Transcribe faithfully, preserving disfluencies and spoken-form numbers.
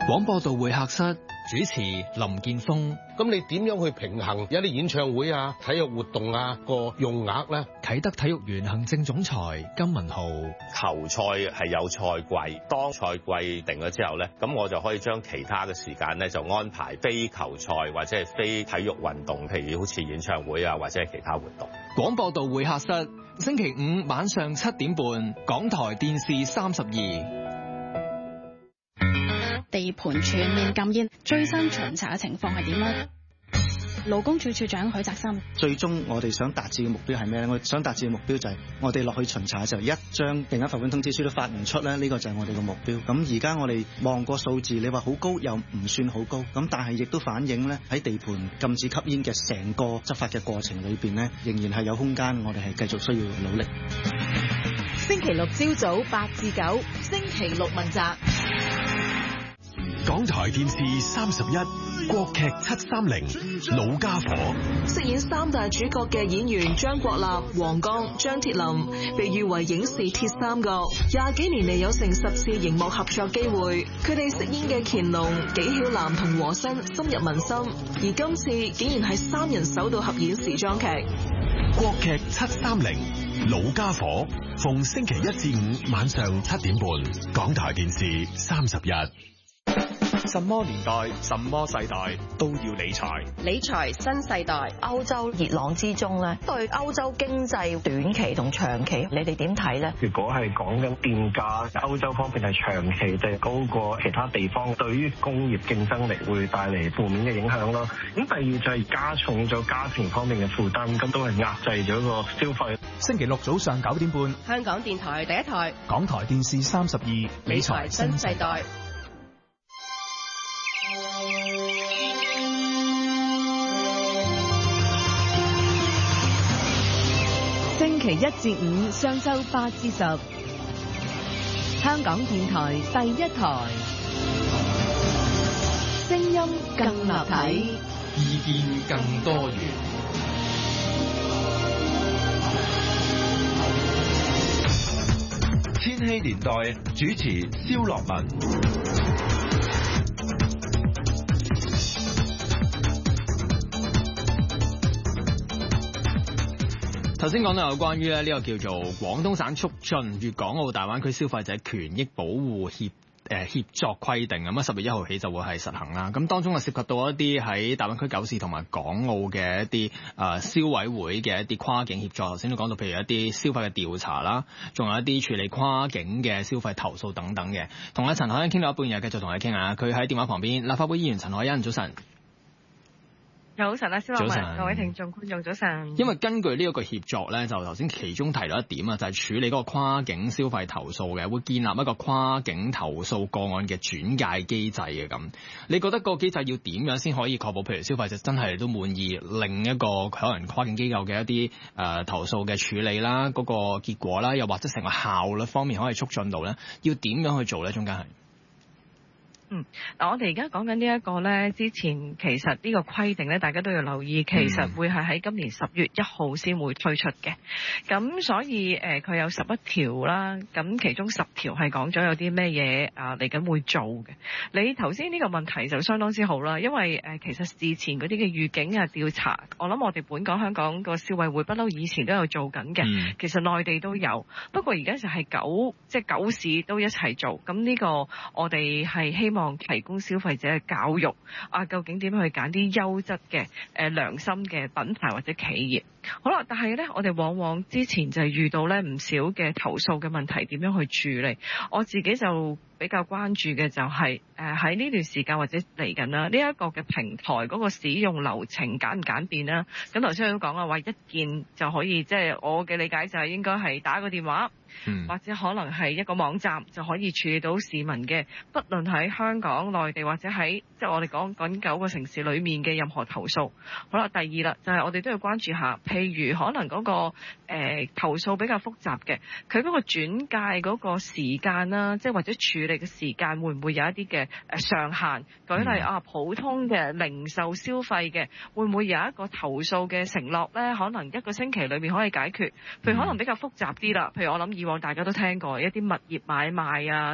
廣播道會客室主持林健鋒。 咁你點樣去平衡有啲演唱會啊、體育活動啊個用額呢？ 啟德體育園行政總裁金文浩： 球賽係有賽季，當賽季定咗之後呢，咁我就可以將其他嘅時間呢就安排非球賽或者係非體育運動，譬如好似演唱會啊或者係其他活動。 廣播道會客室星期五晚上七點半，港台電視三十二。 地盤全面禁煙，最新巡查嘅情況係點呢？勞工處處長許澤森： 最終我哋想達至嘅目標係咩咧？我哋想達至嘅目標就係我哋落去巡查嘅時候，一張定額罰款通知書都發唔出咧，呢個就係我哋嘅目標。咁而家我哋望個數字，你話好高又唔算好高，咁但係亦都反映咧喺地盤禁止吸煙嘅成個執法嘅過程裏邊咧，仍然係有空間，我哋係繼續需要努力。 星期六朝早八至九，星期六問責。 港台電視三十一，國劇七三零，老家伙。 飾演三大主角嘅演員張國立、黃剛、張鐵林，被譽為影視鐵三角，廿幾年嚟有成十次熒幕合作機會。佢哋飾演嘅乾隆、紀曉嵐同和珅深入民心，而今次竟然係三人首度合演時裝劇。 國劇七三零，老家伙，逢星期一至五晚上七點半，港台電視三十一。 什麼年代、什麼世代都要理財。 理財新世代，歐洲熱浪之中咧，對歐洲經濟短期同長期，你哋點睇咧？ 如果係講緊電價，歐洲方面係長期地高過其他地方，對於工業競爭力會帶嚟負面嘅影響咯。咁第二就係加重咗家庭方面嘅負擔，咁都係壓制咗個消費。 星期六早上九點半， 香港電台第一台， 港台電視三十二， 理財新世代。 星期一至五上晝八至十，香港電台第一台，聲音更立體， 意見更多元。 千禧年代主持蕭樂文。 頭先講到有關於咧呢個叫做廣東省促進粵港澳大灣區消費者權益保護協誒協作規定，咁啊十月一號起就會係實行啦。咁當中啊涉及到一啲喺大灣區九市同埋港澳嘅一啲誒消委會嘅一啲跨境協作。頭先都講到，譬如一啲消費嘅調查啦，仲有一啲處理跨境嘅消費投訴等等嘅。同阿陳凱欣傾到一半日，繼續同佢傾下。佢喺電話旁邊，立法會議員陳凱欣，早晨。 早晨啊，蕭樂文，各位聽眾觀眾早晨。 因為根據呢一個協作咧，就頭先其中提到一點啊，就係、是、處理嗰個跨境消費投訴嘅，會建立一個跨境投訴個案嘅轉介機制嘅咁。你覺得個機制要點樣先可以確保，譬如消費者真係都滿意另一個可能跨境機構嘅一啲誒、呃、投訴嘅處理啦，嗰、那個結果啦，又或者成個效率方面可以促進到咧？要點樣去做咧？中間係？ 嗯，嗱，我哋而家講緊呢一個咧，之前其實呢個規定咧，大家都要留意，其實會係喺今年十月一號先會推出嘅。咁所以誒，佢、呃、有十一條啦，咁其中十條係講咗有啲咩嘢啊嚟緊會做嘅。你頭先呢個問題就相當之好啦，因為誒、呃、其實事前嗰啲嘅預警啊調查，我諗我哋本港香港個消委會不嬲以前都有做緊嘅，嗯、其實內地都有，不過而家就係九即係九市都一齊做。咁呢個我哋係希望提供消費者嘅教育啊，究竟點樣去揀啲優質嘅誒良心嘅品牌或者企業？好啦，但係咧，我哋往往之前就係遇到咧唔少嘅投訴嘅問題，點樣去處理？我自己就比較關注嘅就係誒喺呢段時間或者嚟緊啦，呢一個嘅平台嗰個使用流程簡唔簡便啦？咁頭先都講啦，話一鍵就可以，即係我嘅理解就係應該係打個電話。嗯、或者可能係一個網站就可以處理到市民嘅，不論喺香港、內地或者喺即係我哋講緊九個城市裏面嘅任何投訴。好啦，第二啦，就係、是、我哋都要關注下，譬如可能嗰、那個誒、呃、投訴比較複雜嘅，佢嗰個轉介嗰個時間啦，即係或者處理嘅時間會唔會有一啲嘅誒上限？舉例、嗯、啊，普通嘅零售消費嘅，會唔會有一個投訴嘅承諾咧？可能一個星期裏面可以解決，譬如可能比較複雜啲啦，譬如我諗。以往大家都聽過一啲物業買賣啊。